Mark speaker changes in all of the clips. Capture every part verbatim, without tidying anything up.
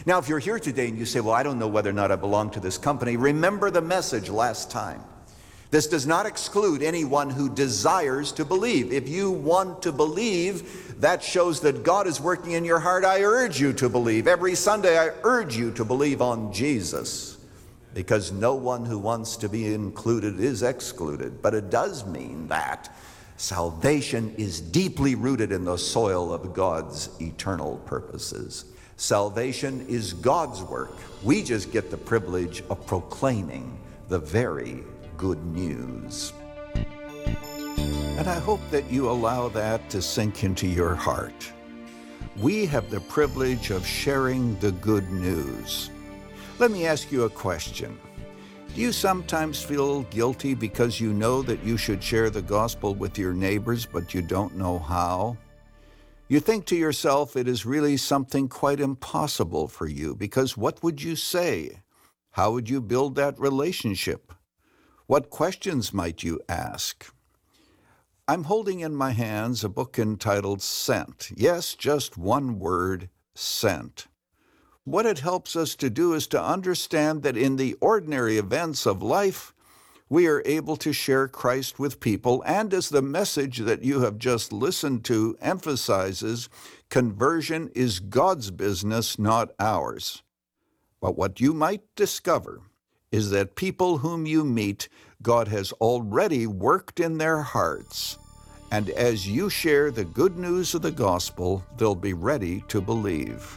Speaker 1: Now, if you're here today and you say, well, I don't know whether or not I belong to this company, remember the message last time. This does not exclude anyone who desires to believe. If you want to believe, that shows that God is working in your heart. I urge you to believe. Every Sunday, I urge you to believe on Jesus, because no one who wants to be included is excluded. But it does mean that salvation is deeply rooted in the soil of God's eternal purposes. Salvation is God's work. We just get the privilege of proclaiming the very good news. And I hope that you allow that to sink into your heart. We have the privilege of sharing the good news. Let me ask you a question. Do you sometimes feel guilty because you know that you should share the gospel with your neighbors, but you don't know how? You think to yourself it is really something quite impossible for you, because what would you say? How would you build that relationship? What questions might you ask? I'm holding in my hands a book entitled Sent. Yes, just one word, sent. What it helps us to do is to understand that in the ordinary events of life, we are able to share Christ with people, and as the message that you have just listened to emphasizes, conversion is God's business, not ours. But what you might discover is that people whom you meet, God has already worked in their hearts. And as you share the good news of the gospel, they'll be ready to believe.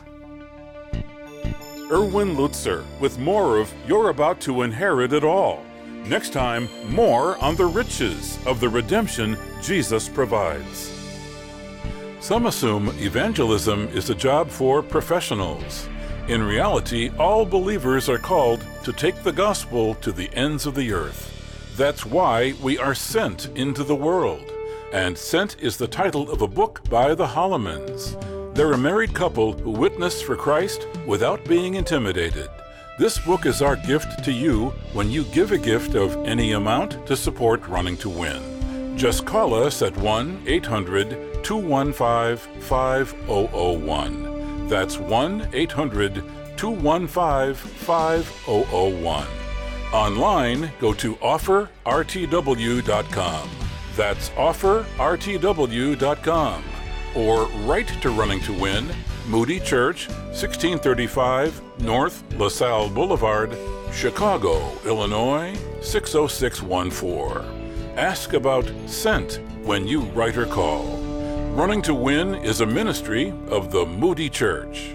Speaker 2: Erwin Lutzer with more of You're About to Inherit It All. Next time, more on the riches of the redemption Jesus provides. Some assume evangelism is a job for professionals. In reality, all believers are called to take the gospel to the ends of the earth. That's why we are sent into the world. And Sent is the title of a book by the Hollemans. They're a married couple who witness for Christ without being intimidated. This book is our gift to you when you give a gift of any amount to support Running to Win. Just call us at one eight hundred two one five five zero zero one. That's one eight hundred two one five five zero zero one. Online, go to offer r t w dot com. That's offer r t w dot com. Or write to Running to Win, Moody Church, sixteen thirty-five North LaSalle Boulevard, Chicago, Illinois, six oh six one four. Ask about Sent when you write or call. Running to Win is a ministry of the Moody Church.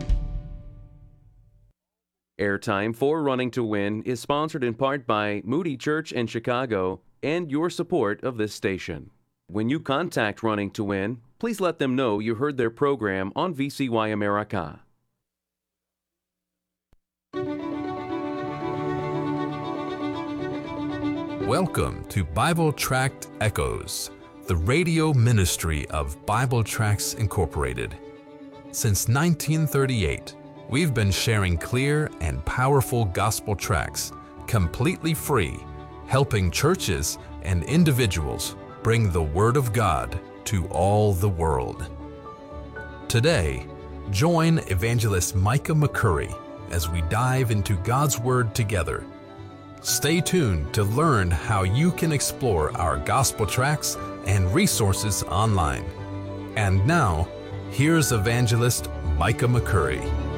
Speaker 3: Airtime for Running to Win is sponsored in part by Moody Church in Chicago and your support of this station. When you contact Running to Win, please let them know you heard their program on V C Y America.
Speaker 4: Welcome to Bible Tract Echoes, the radio ministry of Bible Tracts Incorporated. Since nineteen thirty-eight, we've been sharing clear and powerful gospel tracts, completely free, helping churches and individuals bring the Word of God to all the world. Today, join Evangelist Micah McCurry as we dive into God's Word together. Stay tuned to learn how you can explore our gospel tracts and resources online. And now, here's Evangelist Micah McCurry.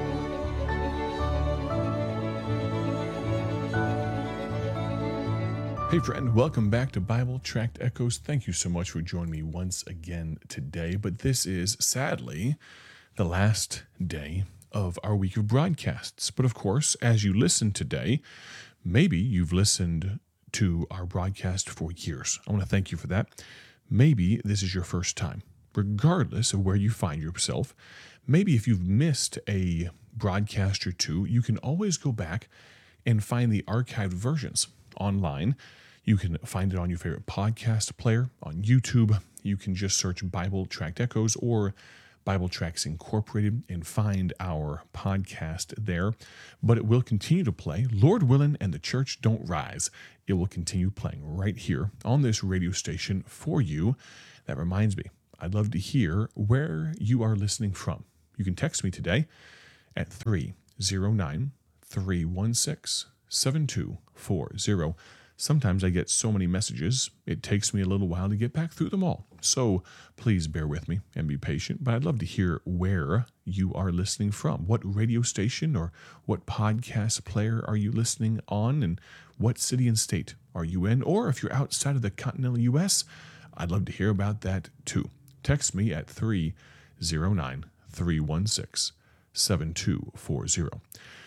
Speaker 5: Hey friend, welcome back to Bible Tract Echoes. Thank you so much for joining me once again today. But this is, sadly, the last day of our week of broadcasts. But of course, as you listen today, maybe you've listened to our broadcast for years. I want to thank you for that. Maybe this is your first time. Regardless of where you find yourself, maybe if you've missed a broadcast or two, you can always go back and find the archived versions online. You can find it on your favorite podcast player, on YouTube. You can just search Bible Tract Echoes or Bible Tracts Incorporated and find our podcast there. But it will continue to play, Lord willing, and the church don't rise. It will continue playing right here on this radio station for you. That reminds me, I'd love to hear where you are listening from. You can text me today at three zero nine three one six seven two four zero. Sometimes I get so many messages, it takes me a little while to get back through them all. So please bear with me and be patient, but I'd love to hear where you are listening from. What radio station or what podcast player are you listening on, and what city and state are you in? Or if you're outside of the continental U S, I'd love to hear about that too. Text me at three zero nine three one six seven two four zero.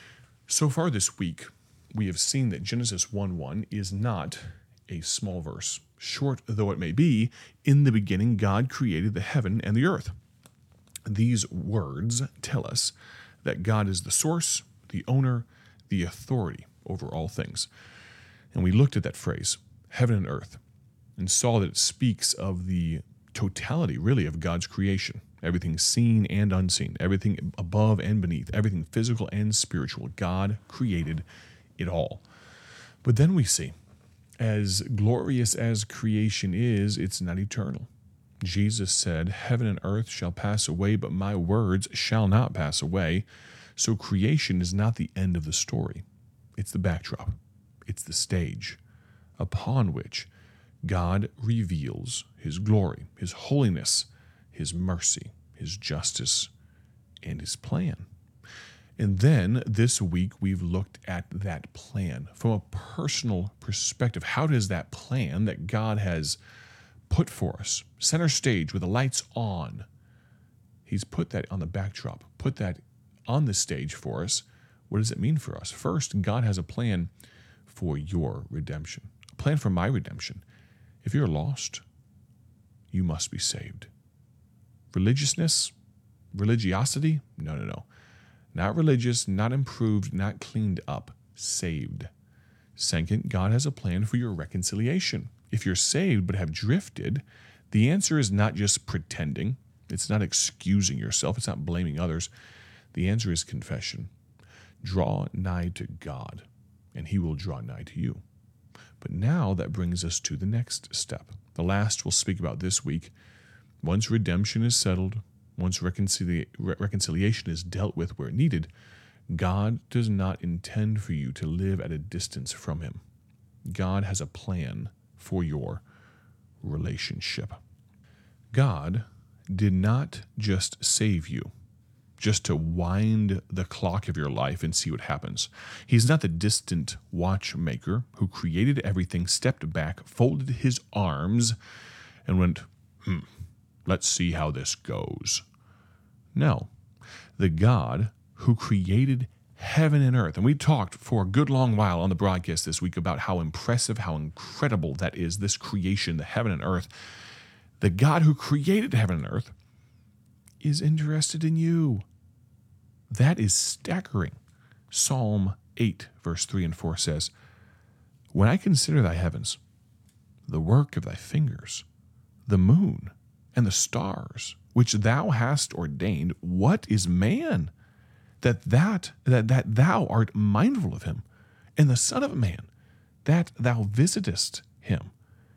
Speaker 5: So far this week, we have seen that Genesis one one is not a small verse. Short though it may be, in the beginning God created the heaven and the earth. These words tell us that God is the source, the owner, the authority over all things. And we looked at that phrase, heaven and earth, and saw that it speaks of the totality, really, of God's creation. Everything seen and unseen, everything above and beneath, everything physical and spiritual. God created it all. But then we see, as glorious as creation is, it's not eternal. Jesus said, heaven and earth shall pass away, but my words shall not pass away. So creation is not the end of the story. It's the backdrop. It's the stage upon which God reveals his glory, his holiness, his mercy, his justice, and his plan. And then this week, we've looked at that plan from a personal perspective. How does that plan that God has put for us, center stage with the lights on, he's put that on the backdrop, put that on the stage for us. What does it mean for us? First, God has a plan for your redemption, a plan for my redemption. If you're lost, you must be saved. Religiousness, religiosity, no, no, no. Not religious, not improved, not cleaned up, saved. Second, God has a plan for your reconciliation. If you're saved but have drifted, the answer is not just pretending. It's not excusing yourself. It's not blaming others. The answer is confession. Draw nigh to God, and he will draw nigh to you. But now that brings us to the next step. The last we'll speak about this week. Once redemption is settled, once reconcilia- reconciliation is dealt with where needed, God does not intend for you to live at a distance from him. God has a plan for your relationship. God did not just save you just to wind the clock of your life and see what happens. He's not the distant watchmaker who created everything, stepped back, folded his arms, and went, hmm, let's see how this goes. No, the God who created heaven and earth. And we talked for a good long while on the broadcast this week about how impressive, how incredible that is, this creation, the heaven and earth. The God who created heaven and earth is interested in you. That is staggering. Psalm eight, verse three and four says, when I consider thy heavens, the work of thy fingers, the moon and the stars, which thou hast ordained, what is man that that that that thou art mindful of him, and the Son of Man that thou visitest him?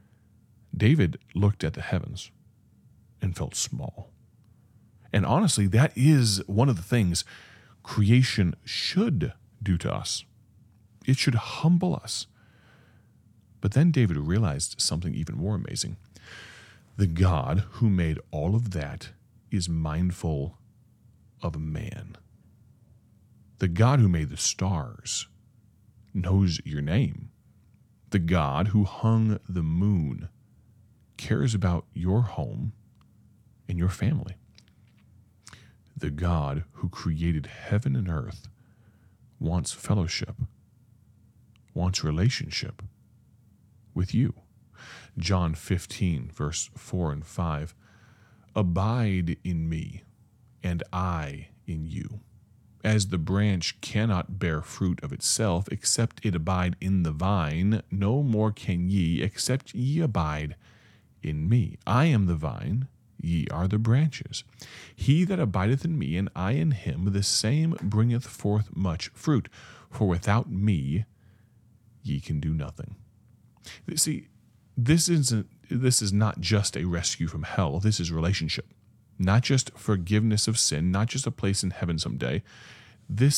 Speaker 5: David looked at the heavens and felt small. And honestly, that is one of the things creation should do to us. It should humble us. But then David realized something even more amazing. The God who made all of that is mindful of man. The God who made the stars knows your name. The God who hung the moon cares about your home and your family. The God who created heaven and earth wants fellowship, wants relationship with you. John fifteen, verse four and five, abide in me, and I in you. As the branch cannot bear fruit of itself, except it abide in the vine, no more can ye, except ye abide in me. I am the vine, ye are the branches. He that abideth in me, and I in him, the same bringeth forth much fruit. For without me ye can do nothing. See, this isn't this is not just a rescue from hell. This is relationship. Not just forgiveness of sin, not just a place in heaven someday. This